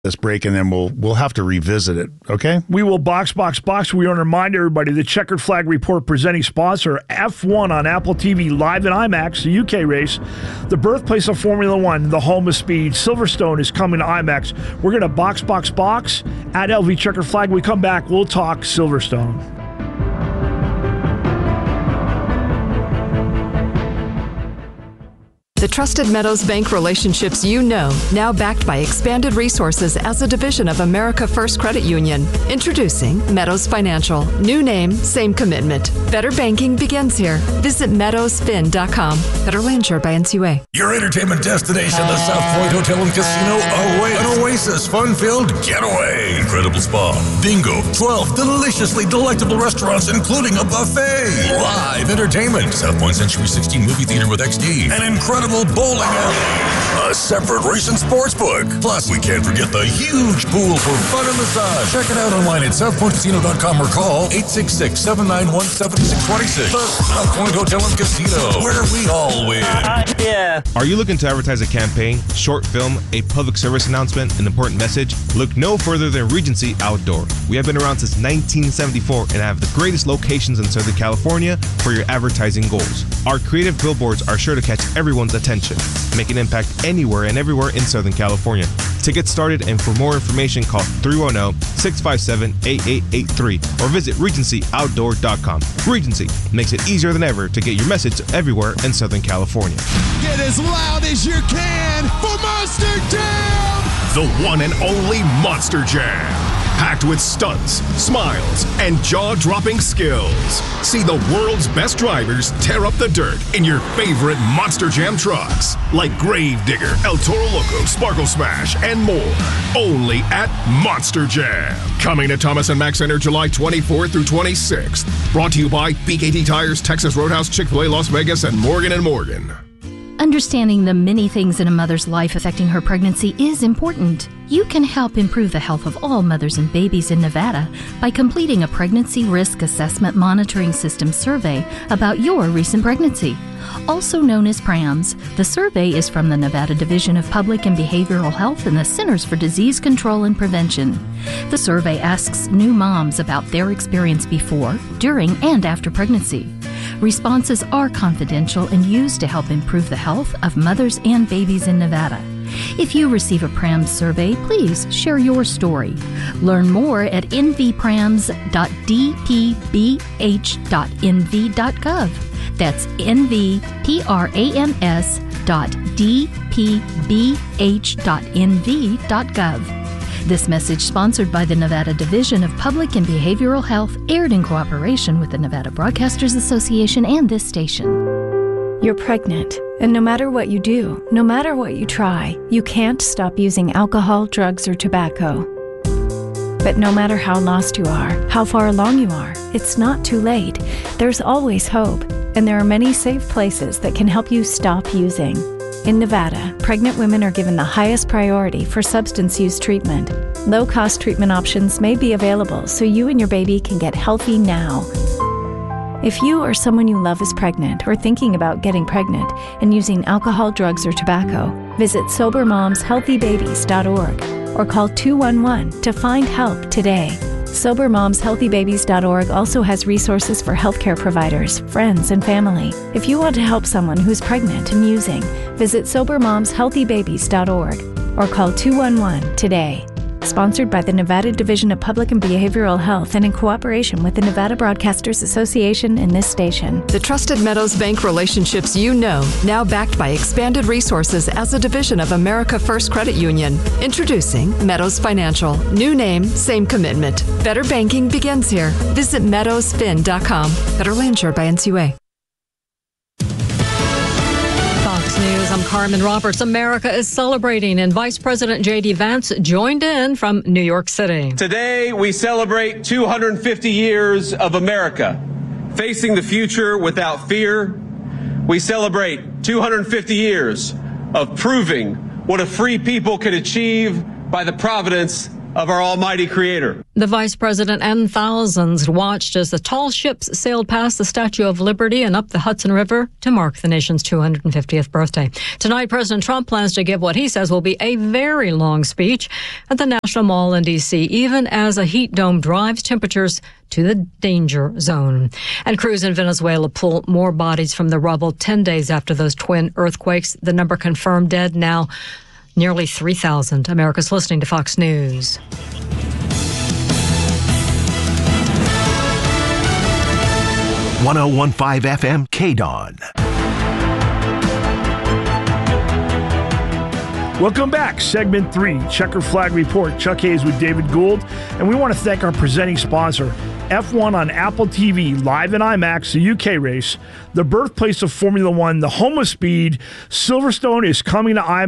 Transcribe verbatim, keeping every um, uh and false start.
this break, and then we'll we'll have to revisit it, okay? We will box, box, box. We want to remind everybody the Checkered Flag Report presenting sponsor, F one on Apple T V Live in IMAX, the U K race, the birthplace of Formula One, the home of speed. Silverstone is coming to IMAX. We're going to box, box, box at L V Checkered Flag. When we come back, we'll talk Silverstone. The trusted Meadows Bank relationships you know, now backed by expanded resources as a division of America First Credit Union. Introducing Meadows Financial. New name, same commitment. Better banking begins here. Visit meadows fin dot com. Federally insured by N C U A. Your entertainment destination, the South Point Hotel and Casino, awaits an oasis fun-filled getaway. Incredible spa, bingo, twelve deliciously delectable restaurants, including a buffet. Live entertainment, South Point Century sixteen Movie Theater with X D. An incredible bowling alley, a separate racing sports book. Plus, we can't forget the huge pool for fun and massage. Check it out online at south point casino dot com or call eight six six, seven nine one, seven six two six. The South Point Hotel and Casino, where we all win. Uh, yeah. Are you looking to advertise a campaign, short film, a public service announcement, an important message? Look no further than Regency Outdoor. We have been around since nineteen seventy-four and have the greatest locations in Southern California for your advertising goals. Our creative billboards are sure to catch everyone's attention. Make an impact anywhere and everywhere in Southern California. To get started and for more information, call three one zero, six five seven, eight eight eight three or visit regency outdoor dot com. Regency makes it easier than ever to get your message everywhere in Southern California. Get as loud as you can for Monster Jam! The one and only Monster Jam. Packed with stunts, smiles, and jaw-dropping skills. See the world's best drivers tear up the dirt in your favorite Monster Jam trucks, like Gravedigger, El Toro Loco, Sparkle Smash, and more. Only at Monster Jam. Coming to Thomas and Mack Center July twenty-fourth through twenty-sixth. Brought to you by B K T Tires, Texas Roadhouse, Chick-fil-A Las Vegas, and Morgan and Morgan. Understanding the many things in a mother's life affecting her pregnancy is important. You can help improve the health of all mothers and babies in Nevada by completing a Pregnancy Risk Assessment Monitoring System survey about your recent pregnancy. Also known as PRAMS, the survey is from the Nevada Division of Public and Behavioral Health and the Centers for Disease Control and Prevention. The survey asks new moms about their experience before, during, and after pregnancy. Responses are confidential and used to help improve the health of mothers and babies in Nevada. If you receive a PRAMS survey, please share your story. Learn more at n v prams dot d p b h dot n v dot gov. That's n v prams dot d p b h dot n v dot gov. This message, sponsored by the Nevada Division of Public and Behavioral Health, aired in cooperation with the Nevada Broadcasters Association and this station. You're pregnant, and no matter what you do, no matter what you try, you can't stop using alcohol, drugs, or tobacco. But no matter how lost you are, how far along you are, it's not too late. There's always hope, and there are many safe places that can help you stop using. In Nevada, pregnant women are given the highest priority for substance use treatment. Low-cost treatment options may be available so you and your baby can get healthy now. If you or someone you love is pregnant or thinking about getting pregnant and using alcohol, drugs, or tobacco, visit sober moms healthy babies dot org or call two one one to find help today. sober moms healthy babies dot org also has resources for healthcare providers, friends, and family. If you want to help someone who's pregnant and using, visit sober moms healthy babies dot org or call two one one today. Sponsored by the Nevada Division of Public and Behavioral Health and in cooperation with the Nevada Broadcasters Association and this station. The trusted Meadows Bank relationships you know, now backed by expanded resources as a division of America First Credit Union. Introducing Meadows Financial. New name, same commitment. Better banking begins here. Visit meadows fin dot com. Federally insured by N C U A. News. I'm Carmen Roberts. America is celebrating, and Vice President J D Vance joined in from New York City. Today, we celebrate two hundred fifty years of America, facing the future without fear. We celebrate two hundred fifty years of proving what a free people can achieve by the providence of our almighty creator. The vice president and thousands watched as the tall ships sailed past the Statue of Liberty and up the Hudson River to mark the nation's two hundred fiftieth birthday. Tonight, President Trump plans to give what he says will be a very long speech at the National Mall in D C, even as a heat dome drives temperatures to the danger zone. And crews in Venezuela pull more bodies from the rubble ten days after those twin earthquakes. The number confirmed dead now nearly three thousand. America's listening to Fox News. one oh one point five F M K D O N. Welcome back. Segment three, Checker Flag Report. Chuck Hayes with David Gould. And we want to thank our presenting sponsor, F one on Apple T V, live in IMAX, the U K race, the birthplace of Formula One, the home of speed. Silverstone is coming to IMAX